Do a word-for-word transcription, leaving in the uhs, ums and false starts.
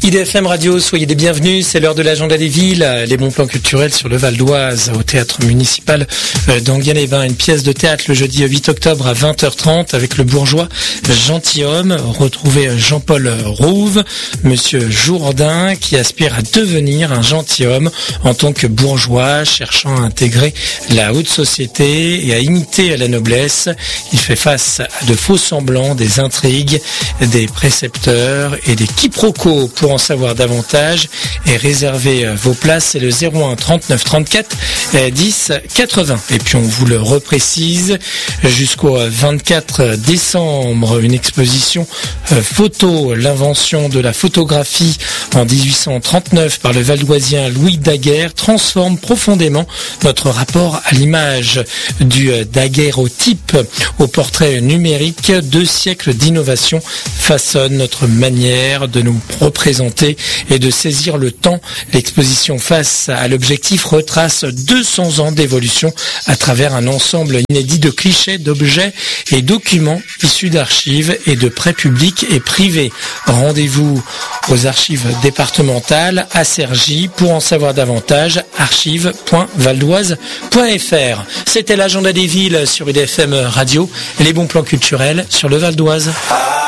I D F M Radio, soyez les bienvenus, c'est l'heure de l'agenda des villes, les bons plans culturels sur le Val d'Oise, au théâtre municipal d'Enghien-les-Bains, une pièce de théâtre le jeudi huit octobre à vingt heures trente avec le bourgeois gentilhomme. Retrouvez Jean-Paul Rouve, monsieur Jourdain, qui aspire à devenir un gentilhomme en tant que bourgeois, cherchant à intégrer la haute société et à imiter la noblesse. Il fait face à de faux semblants, des intrigues, des précepteurs et des quiproquos. Pour en savoir davantage et réserver vos places, c'est le zéro un trente-neuf trente-quatre dix quatre-vingts. Et puis on vous le reprécise, jusqu'au vingt-quatre décembre, une exposition photo, l'invention de la photographie en dix-huit cent trente-neuf par le valdoisien Louis Daguerre transforme profondément notre rapport à l'image. Du daguerréotype au portrait numérique, deux siècles d'innovation façonnent notre manière de nous représenter et de saisir le temps. L'exposition face à l'objectif retrace deux cents ans d'évolution à travers un ensemble inédit de clichés, d'objets et documents issus d'archives et de prêts publics et privés. Rendez-vous aux archives départementales à Cergy pour en savoir davantage, archives point valdoise point f r. C'était l'agenda des villes sur I D F M Radio, les bons plans culturels sur le Val d'Oise.